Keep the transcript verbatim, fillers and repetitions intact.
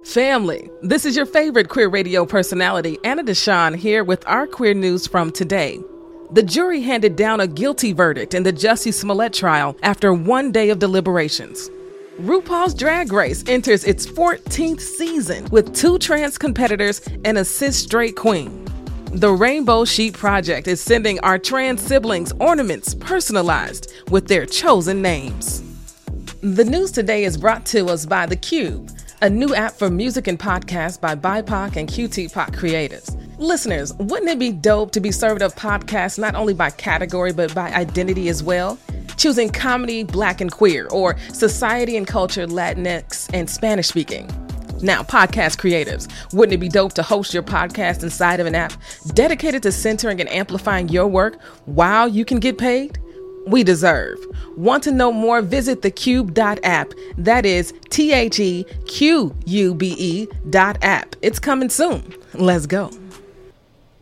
Family, this is your favorite queer radio personality, Anna Deshawn, here with our queer news from today. The jury handed down a guilty verdict in the Jussie Smollett trial after one day of deliberations. RuPaul's Drag Race enters its fourteenth season with two trans competitors and a cis straight queen. The Rainbow Sheet Project is sending our trans siblings ornaments personalized with their chosen names. The news today is brought to us by The Cube, a new app for music and podcasts by B I P O C and Q T P O C creatives. Listeners, wouldn't it be dope to be served up podcasts not only by category but by identity as well? Choosing comedy, Black and queer, or society and culture, Latinx, and Spanish speaking. Now, podcast creatives, wouldn't it be dope to host your podcast inside of an app dedicated to centering and amplifying your work while you can get paid? We deserve. Want to know more? Visit the cube dot app. That is T H E Q U B E dot app. It's coming soon. Let's go.